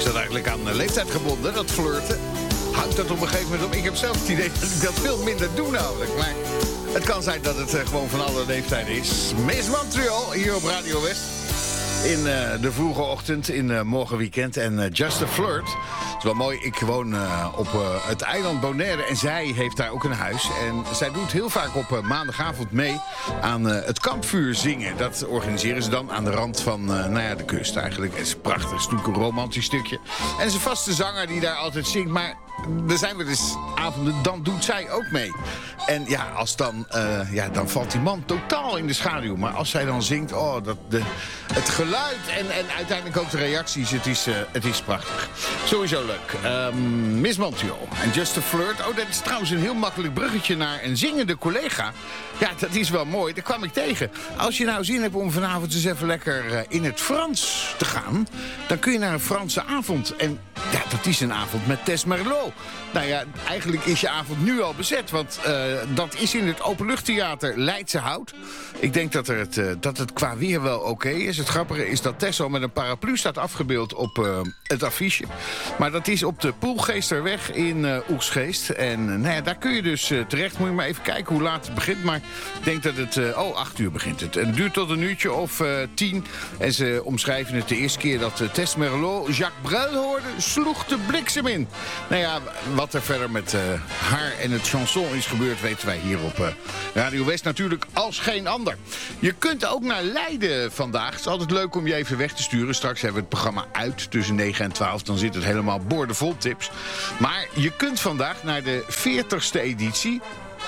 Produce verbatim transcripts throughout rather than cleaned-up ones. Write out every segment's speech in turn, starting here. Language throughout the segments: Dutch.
dat eigenlijk aan leeftijd gebonden, dat flirten? Houdt dat op een gegeven moment op? Ik heb zelf het idee dat ik dat veel minder doe namelijk. Maar het kan zijn dat het uh, gewoon van alle leeftijden is. Miss Montreal, hier op Radio West. In uh, de vroege ochtend, in uh, morgenweekend. En uh, Just a Flirt. Het is wel mooi, ik woon uh, op uh, het eiland Bonaire. En zij heeft daar ook een huis. En zij doet heel vaak op uh, maandagavond mee aan uh, het kampvuur zingen. Dat organiseren ze dan aan de rand van uh, nou ja, de kust eigenlijk. Het is prachtig, het is natuurlijk een romantisch stukje. En er is een vaste zanger die daar altijd zingt. Maar er zijn wel eens avonden, dan doet zij ook mee. En ja, als dan, uh, ja, dan valt die man totaal in de schaduw. Maar als zij dan zingt, oh, dat de, het geluid en, en uiteindelijk ook de reacties, het is, uh, het is prachtig. Sowieso leuk. Um, Miss Montreal en Just a Flirt. Oh, dat is trouwens een heel makkelijk bruggetje naar een zingende collega. Ja, dat is wel mooi. Daar kwam ik tegen. Als je nou zin hebt om vanavond eens even lekker uh, in het Frans te gaan, dan kun je naar een Franse avond. En ja, dat is een avond met Tess Merlot. Nou ja, eigenlijk is je avond nu al bezet, want uh, dat is in het openluchttheater Leidse Hout. Ik denk dat, er het, uh, dat het qua weer wel oké okay is. Het grappige is dat Tess al met een paraplu staat afgebeeld op uh, het affiche. Maar dat is op de Poelgeesterweg in uh, Oegstgeest. En uh, nou ja, daar kun je dus uh, terecht. Moet je maar even kijken hoe laat het begint. Maar ik denk dat het... Uh, oh, acht uur begint het. En het duurt tot een uurtje of uh, tien. En ze omschrijven het de eerste keer dat uh, Tess Merlot Jacques Brel hoorde, sloeg de bliksem in. Nou ja, wat er verder met uh, haar en het chanson is gebeurd, weten wij hier op uh, Radio West natuurlijk als geen ander. Je kunt ook naar Leiden vandaag. Het is altijd leuk om je even weg te sturen. Straks hebben we het programma uit tussen negen en twaalf. Dan zit het helemaal boordevol tips. Maar je kunt vandaag naar de veertigste editie...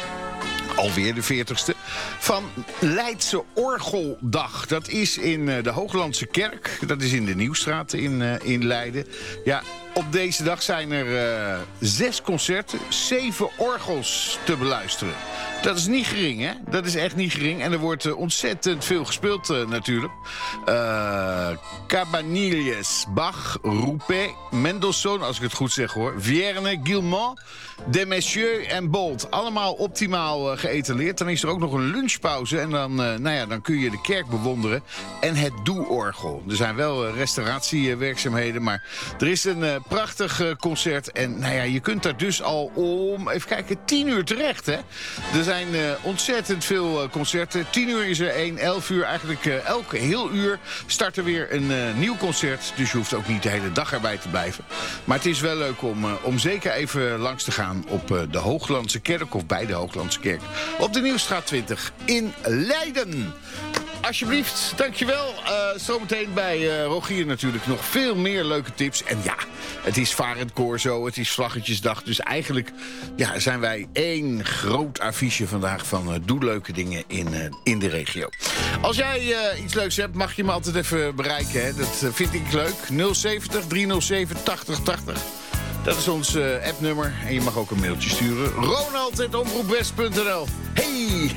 alweer de veertigste, van Leidse Orgeldag. Dat is in uh, de Hooglandse Kerk. Dat is in de Nieuwstraat in, uh, in Leiden. Ja, op deze dag zijn er uh, zes concerten, zeven orgels te beluisteren. Dat is niet gering, hè? Dat is echt niet gering. En er wordt uh, ontzettend veel gespeeld uh, natuurlijk. Uh, Cabanilles, Bach, Rouppé, Mendelssohn, als ik het goed zeg hoor. Vierne, Guilmant, Desmessieux en Bolt. Allemaal optimaal uh, geëtaleerd. Dan is er ook nog een lunchpauze. En dan, uh, nou ja, dan kun je de kerk bewonderen. En het Doe-orgel. Er zijn wel uh, restauratiewerkzaamheden. Maar er is een uh, prachtig uh, concert. En nou ja, je kunt daar dus al om, even kijken, tien uur terecht, hè? Er zijn uh, ontzettend veel uh, concerten. tien uur is er één, elf uur. Eigenlijk uh, elke heel uur start er weer een uh, nieuw concert. Dus je hoeft ook niet de hele dag erbij te blijven. Maar het is wel leuk om, uh, om zeker even langs te gaan op uh, de Hooglandse Kerk. Of bij de Hooglandse Kerk. Op de Nieuwstraat twintig in Leiden. Alsjeblieft, dankjewel. Uh, zometeen bij uh, Rogier natuurlijk nog veel meer leuke tips. En ja, het is Varend Corso, het is Vlaggetjesdag. Dus eigenlijk ja, zijn wij één groot affiche vandaag van uh, doe leuke dingen in, uh, in de regio. Als jij uh, iets leuks hebt, mag je me altijd even bereiken. Hè? Dat uh, vind ik leuk. nul zeventig, driehonderdzeven, tachtig tachtig. Dat is ons uh, appnummer. En je mag ook een mailtje sturen. Ronald at omroepwest punt n l. Hey,